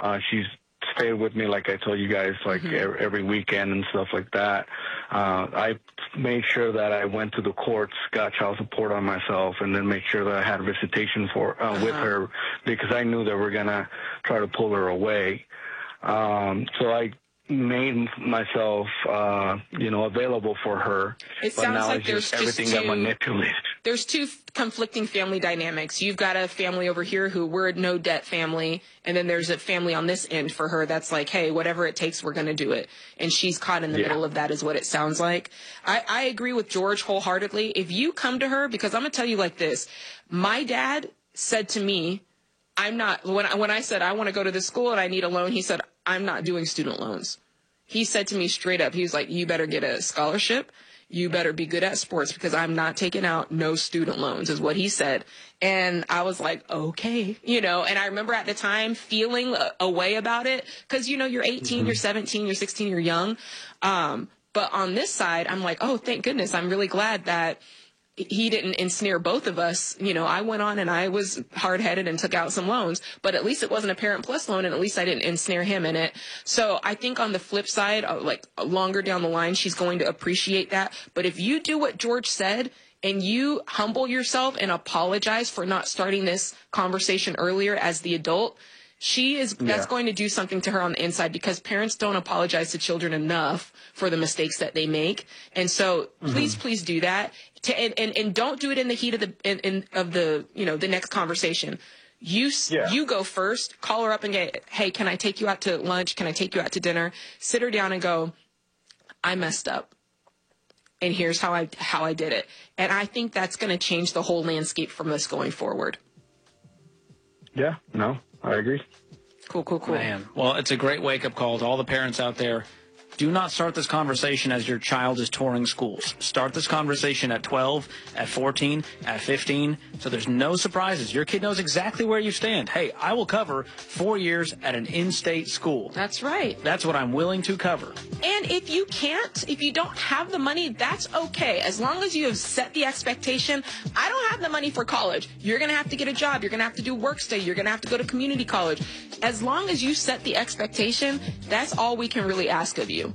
She's stayed with me, like I told you guys, like every weekend and stuff like that. I made sure that I went to the courts, got child support on myself, and then make sure that I had visitation with her, because I knew they were gonna try to pull her away. So I made myself, available for her. It but sounds now like it's there's just everything just got manipulated. There's two conflicting family dynamics. You've got a family over here who we're a no debt family, and then there's a family on this end for her that's like, hey, whatever it takes, we're going to do it. And she's caught in the middle of that is what it sounds like. I agree with George wholeheartedly. If you come to her, because I'm going to tell you like this, my dad said to me, I'm not, when I said I want to go to this school and I need a loan, he said, I'm not doing student loans. He said to me straight up, he was like, you better get a scholarship. You better be good at sports because I'm not taking out no student loans, is what he said. And I was like, okay, and I remember at the time feeling a way about it because, you're 18, you're 17, you're 16, you're young. But on this side, I'm like, oh, thank goodness. I'm really glad that he didn't ensnare both of us. I went on and I was hard-headed and took out some loans, but at least it wasn't a Parent Plus loan, and at least I didn't ensnare him in it. So I think on the flip side, like longer down the line, she's going to appreciate that. But if you do what George said and you humble yourself and apologize for not starting this conversation earlier as the adult, that's going to do something to her on the inside, because parents don't apologize to children enough for the mistakes that they make. And so please do that. And don't do it in the heat of the next conversation. You go first, call her up and get, hey, can I take you out to lunch? Can I take you out to dinner? Sit her down and go, I messed up. And here's how I did it. And I think that's going to change the whole landscape from this going forward. Yeah, no, I agree. Cool. Man, well, it's a great wake-up call to all the parents out there. Do not start this conversation as your child is touring schools. Start this conversation at 12, at 14, at 15, so there's no surprises. Your kid knows exactly where you stand. Hey, I will cover 4 years at an in-state school. That's right. That's what I'm willing to cover. And if you don't have the money, that's okay. As long as you have set the expectation, I don't have the money for college. You're going to have to get a job. You're going to have to do work study. You're going to have to go to community college. As long as you set the expectation, that's all we can really ask of you.